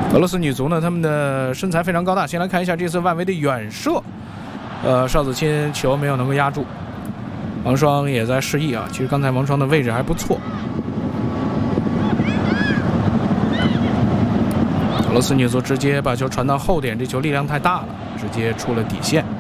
俄罗斯女足呢，她们的身材非常高大。先来看一下这次外围的远射，邵子钦球没有能够压住，王霜也在示意啊。其实刚才王霜的位置还不错。俄罗斯女足直接把球传到后点，这球力量太大了，直接出了底线。